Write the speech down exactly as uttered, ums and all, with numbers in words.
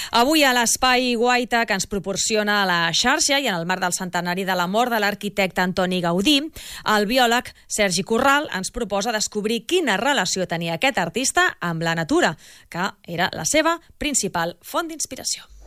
Avui a l'Espai Guaita, que ens proporciona la xarxa i en el marc del centenari de la mort de l'arquitecte Antoni Gaudí, el biòleg Sergi Corral ens proposa descobrir quina relació tenia aquest artista amb la natura, que era la seva principal font d'inspiració.